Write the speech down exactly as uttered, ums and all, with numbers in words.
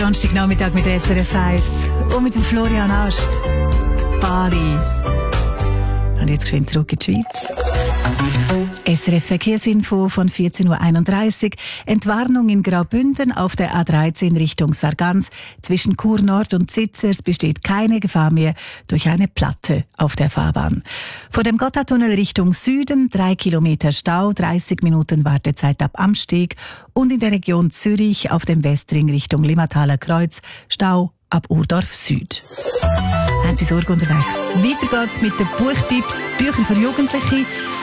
Donnerstagnachmittag mit S R F eins und mit dem Florian Ast. Bali. Und jetzt geschwind zurück in die Schweiz. S R F Verkehrsinfo von vierzehn Uhr einunddreißig. Entwarnung in Graubünden auf der A dreizehn Richtung Sargans. Zwischen Chur Nord und Zitzers besteht keine Gefahr mehr durch eine Platte auf der Fahrbahn. Vor dem Gotthardtunnel Richtung Süden drei Kilometer Stau, dreißig Minuten Wartezeit ab Amsteg. Und in der Region Zürich auf dem Westring Richtung Limmathaler Kreuz Stau ab Urdorf Süd. Haben Sie Sorge unterwegs? Weiter geht's mit den Buchtipps, Büchern für Jugendliche.